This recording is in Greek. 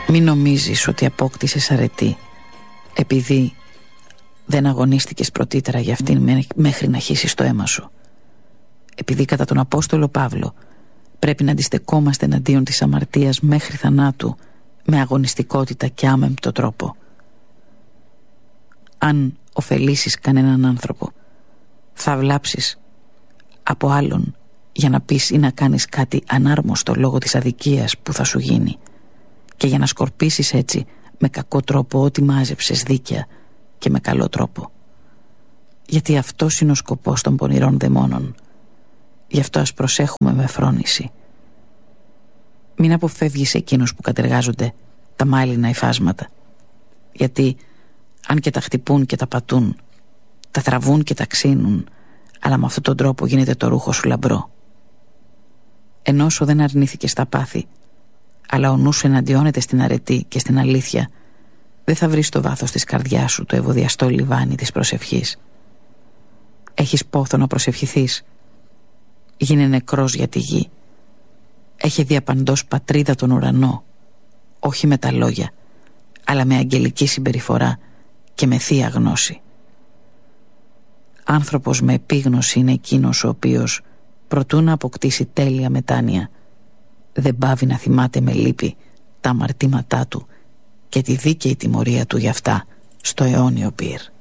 Μην νομίζεις ότι απόκτησες αρετή επειδή δεν αγωνίστηκες πρωτήτερα για αυτήν μέχρι να χύσεις το αίμα σου. Επειδή κατά τον Απόστολο Παύλο πρέπει να αντιστεκόμαστε εναντίον της αμαρτίας μέχρι θανάτου με αγωνιστικότητα και άμεμπτο τρόπο. Αν ωφελήσεις κανέναν άνθρωπο, θα βλάψεις από άλλον για να πεις ή να κάνεις κάτι ανάρμοστο λόγω της αδικίας που θα σου γίνει και για να σκορπίσεις έτσι με κακό τρόπο ό,τι μάζεψες δίκαια και με καλό τρόπο. Γιατί αυτός είναι ο σκοπός των πονηρών δαιμόνων. Γι' αυτό ας προσέχουμε με φρόνηση. Μην αποφεύγεις εκείνους που κατεργάζονται τα μάλινα υφάσματα. Γιατί αν και τα χτυπούν και τα πατούν, τα θραβούν και τα ξύνουν, αλλά με αυτόν τον τρόπο γίνεται το ρούχο σου λαμπρό. Ενώ σου δεν αρνήθηκες τα πάθη, αλλά ο νους σου εναντιώνεται στην αρετή και στην αλήθεια, δεν θα βρεις στο βάθος της καρδιάς σου το ευωδιαστό λιβάνι της προσευχής. Έχεις πόθο να προσευχηθείς? Γίνε νεκρός για τη γη. Έχε διαπαντός πατρίδα τον ουρανό, όχι με τα λόγια, αλλά με αγγελική συμπεριφορά και με θεία γνώση. Άνθρωπος με επίγνωση είναι εκείνος ο οποίος, προτού να αποκτήσει τέλεια μετάνοια, δεν πάβει να θυμάται με λύπη τα αμαρτήματά του και τη δίκαιη τιμωρία του γι' αυτά στο αιώνιο πυρ.